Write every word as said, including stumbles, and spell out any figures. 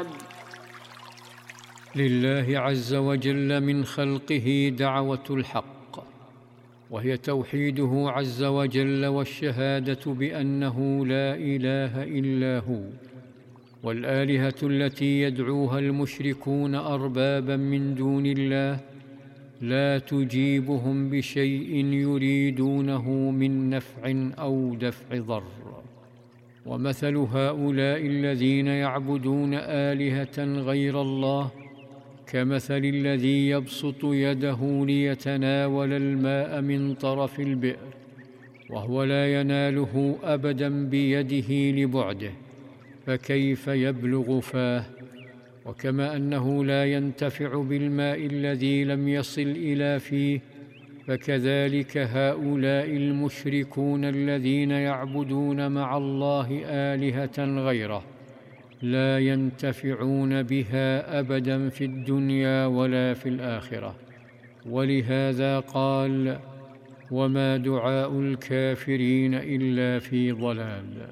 بعد. لله عز وجل من خلقه دعوة الحق، وهي توحيده عز وجل والشهادة بأنه لا إله إلا هو، والآلهة التي يدعوها المشركون أربابا من دون الله لا تجيبهم بشيء يريدونه من نفع أو دفع ضر. ومثل هؤلاء الذين يعبدون آلهة غير الله كمثل الذي يبسط يده ليتناول الماء من طرف البئر وهو لا يناله أبدا بيده لبعده، فكيف يبلغ فاه؟ وكما أنه لا ينتفع بالماء الذي لم يصل إلى فيه، فكذلك هؤلاء المشركون الذين يعبدون مع الله آلهة غيره لا ينتفعون بها أبدا في الدنيا ولا في الآخرة. ولهذا قال: وما دعاء الكافرين إلا في ضلال.